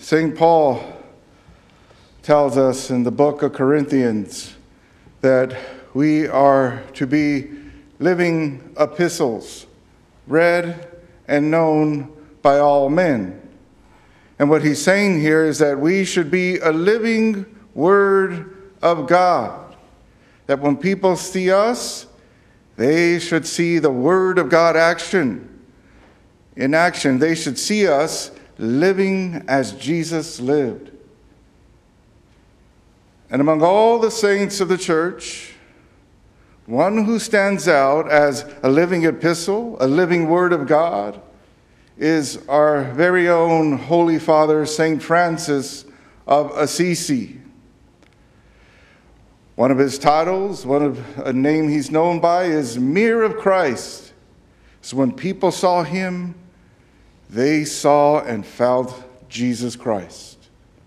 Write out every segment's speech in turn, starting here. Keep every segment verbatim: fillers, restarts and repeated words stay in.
Saint Paul tells us in the book of Corinthians that we are to be living epistles, read and known by all men. And what he's saying here is that we should be a living word of God, that when people see us, they should see the word of God action. In action, they should see us living as Jesus lived. And among all the saints of the church, one who stands out as a living epistle, a living word of God, is our very own Holy Father, Saint Francis of Assisi. One of his titles, one of a name he's known by, is Mirror of Christ. So when people saw him, they saw and felt Jesus Christ.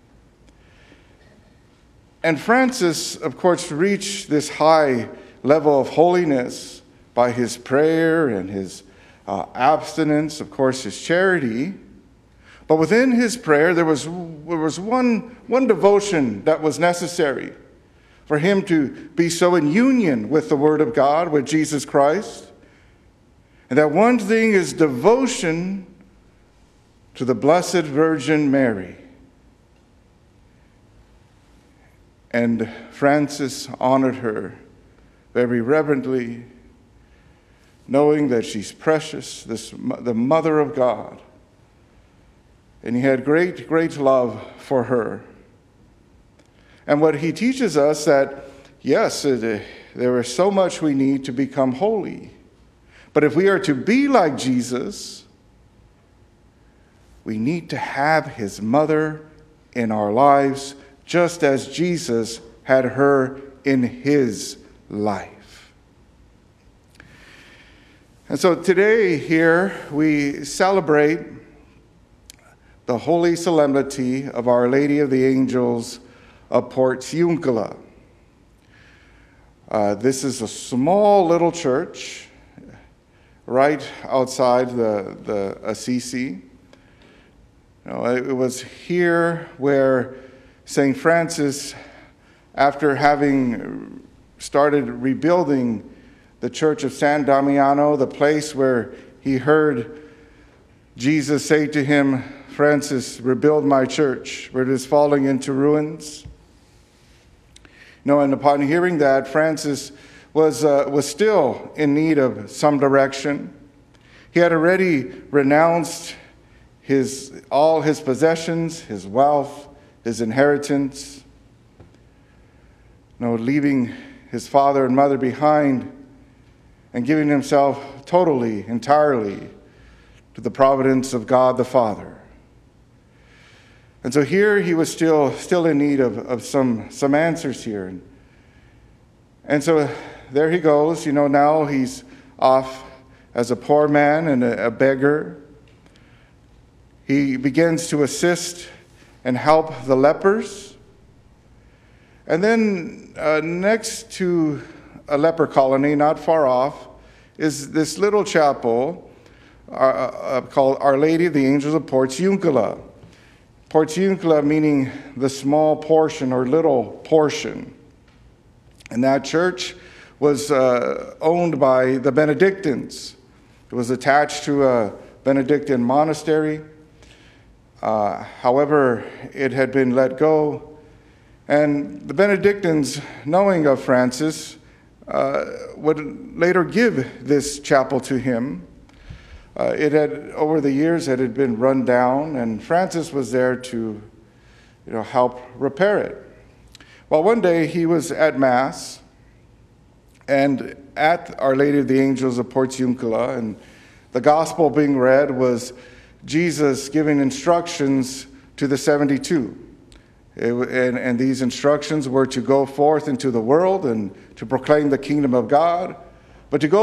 And Francis, of course, reached this high level of holiness by his prayer and his uh, abstinence, of course, his charity. But within his prayer, there was, there was one, one devotion that was necessary for him to be so in union with the Word of God, with Jesus Christ. And that one thing is devotion to the Blessed Virgin Mary. And Francis honored her very reverently, knowing that she's precious, this, the Mother of God. And he had great, great love for her. And what he teaches us that, yes, it, there is so much we need to become holy. But if we are to be like Jesus, we need to have his mother in our lives, just as Jesus had her in his life. And so today here we celebrate the holy solemnity of Our Lady of the Angels of Portiuncula. Uh, this is a small little church right outside the, the Assisi. You know, it was here where Saint Francis, after having started rebuilding the church of San Damiano, the place where he heard Jesus say to him, "Francis, rebuild my church, where it is falling into ruins." You know, and upon hearing that, Francis was, uh, was still in need of some direction. He had already renounced his, all his possessions, his wealth, his inheritance, you know, leaving his father and mother behind and giving himself totally, entirely to the providence of God the Father. And so here he was still still in need of, of some, some answers here. And, and so there he goes. You know, now he's off as a poor man and a, a beggar. He begins to assist and help the lepers. And then uh, next to a leper colony, not far off, is this little chapel uh, uh, called Our Lady of the Angels of Portiuncula. Portiuncula meaning the small portion or little portion. And that church was uh, owned by the Benedictines. It was attached to a Benedictine monastery. Uh, however, it had been let go. And the Benedictines, knowing of Francis, uh, would later give this chapel to him. Uh, it had, over the years, it had been run down, and Francis was there to, you know, help repair it. Well, one day he was at Mass, and at Our Lady of the Angels of Portiuncula, and the gospel being read was Jesus giving instructions to the seventy-two. It, and, and these instructions were to go forth into the world and to proclaim the kingdom of God, but to go